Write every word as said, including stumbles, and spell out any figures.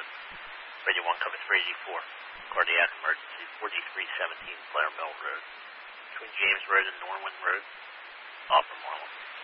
Radio one, cover three eighty-four. Cardiac emergency, forty-three seventeen Blair Mill Road. Between James Road and Norwin Road. Offer Marlin.